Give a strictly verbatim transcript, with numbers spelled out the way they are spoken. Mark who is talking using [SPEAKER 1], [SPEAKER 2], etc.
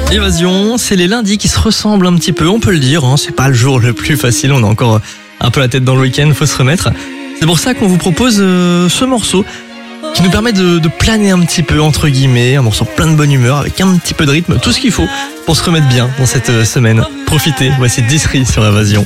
[SPEAKER 1] Évasion, c'est les lundis qui se ressemblent un petit peu, on peut le dire, hein, c'est pas le jour le plus facile, on a encore un peu la tête dans le week-end, faut se remettre. C'est pour ça qu'on vous propose euh, ce morceau qui nous permet de, de planer un petit peu, entre guillemets, un morceau plein de bonne humeur, avec un petit peu de rythme, tout ce qu'il faut pour se remettre bien dans cette semaine. Profitez, voici Dissery sur Évasion.